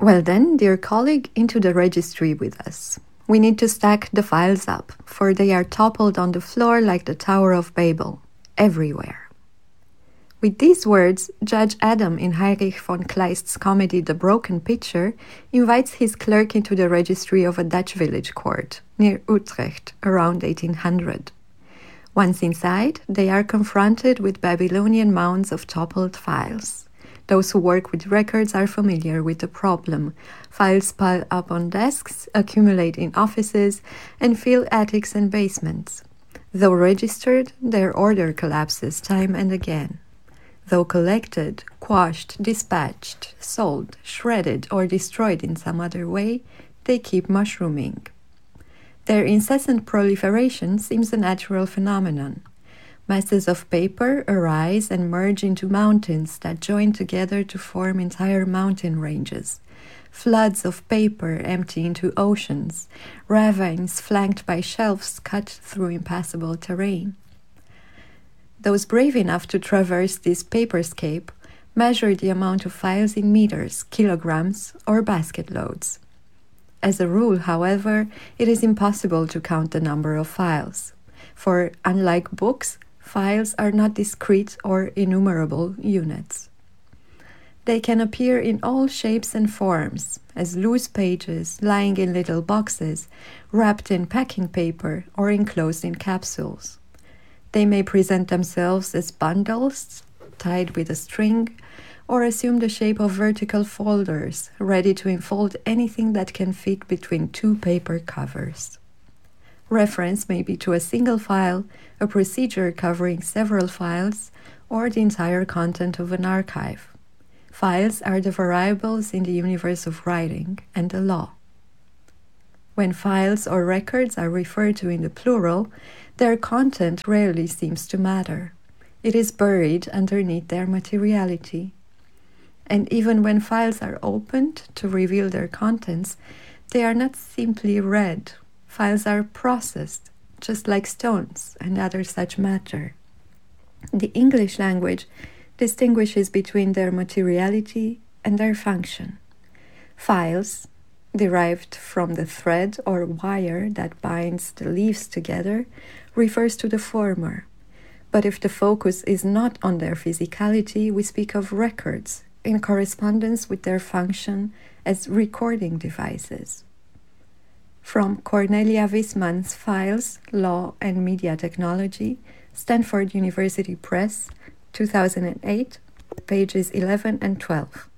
Well then, dear colleague, into the registry with us. We need to stack the files up, for they are toppled on the floor like the Tower of Babel, everywhere. With these words, Judge Adam in Heinrich von Kleist's comedy The Broken Pitcher invites his clerk into the registry of a Dutch village court near Utrecht around 1800. Once inside, they are confronted with Babylonian mounds of toppled files. Those who work with records are familiar with the problem. Files pile up on desks, accumulate in offices, and fill attics and basements. Though registered, their order collapses time and again. Though collected, quashed, dispatched, sold, shredded, or destroyed in some other way, they keep mushrooming. Their incessant proliferation seems a natural phenomenon. Masses of paper arise and merge into mountains that join together to form entire mountain ranges. Floods of paper empty into oceans, ravines flanked by shelves cut through impassable terrain. Those brave enough to traverse this paperscape measure the amount of files in meters, kilograms, or basket loads. As a rule, however, it is impossible to count the number of files, for unlike books, files are not discrete or enumerable units. They can appear in all shapes and forms, as loose pages lying in little boxes, wrapped in packing paper, or enclosed in capsules. They may present themselves as bundles, tied with a string, or assume the shape of vertical folders, ready to enfold anything that can fit between two paper covers. Reference may be to a single file, a procedure covering several files, or the entire content of an archive. Files are the variables in the universe of writing and the law. When files or records are referred to in the plural, their content rarely seems to matter. It is buried underneath their materiality. And even when files are opened to reveal their contents, they are not simply read. Files are processed, just like stones and other such matter. The English language distinguishes between their materiality and their function. Files, derived from the thread or wire that binds the leaves together, refers to the former. But if the focus is not on their physicality, we speak of records in correspondence with their function as recording devices. From Cornelia Wisman's Files, Law and Media Technology, Stanford University Press, 2008, pages 11 and 12.